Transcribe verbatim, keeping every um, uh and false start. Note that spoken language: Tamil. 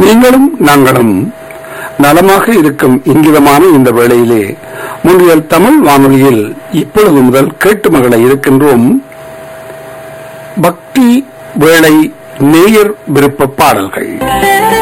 நீங்களும் நாங்களும் நலமாக இருக்கும் இங்கிதமான இந்த வேளையிலே முன்றியல் தமிழ் வானொலியில் இப்பொழுது முதல் கேட்டு மகள இருக்கின்றோம். பக்தி வேளை நேயர் விருப்ப பாடல்கள்.